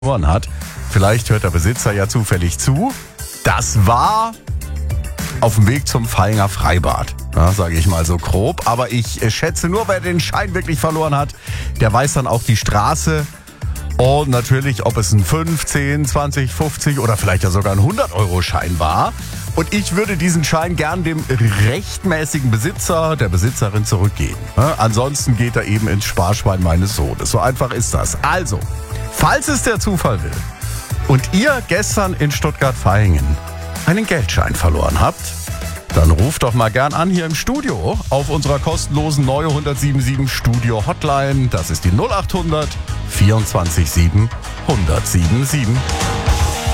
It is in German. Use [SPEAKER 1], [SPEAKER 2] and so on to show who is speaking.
[SPEAKER 1] verloren hat. Vielleicht hört der Besitzer ja zufällig zu. Das war auf dem Weg zum Vaihingen Freibad, ja, sage ich mal so grob. Aber ich schätze, nur wer den Schein wirklich verloren hat, der weiß dann auch die Straße und natürlich, ob es ein 5, 10, 20, 50 oder vielleicht ja sogar ein 100-Euro-Schein war. Und ich würde diesen Schein gern dem rechtmäßigen Besitzer, der Besitzerin zurückgeben. Ja, ansonsten geht er eben ins Sparschwein meines Sohnes. So einfach ist das. Also, falls es der Zufall will und ihr gestern in Stuttgart-Vaihingen einen Geldschein verloren habt, dann ruft doch mal gern an hier im Studio auf unserer kostenlosen neue 1077 Studio Hotline. Das ist die 0800 24 7 1077.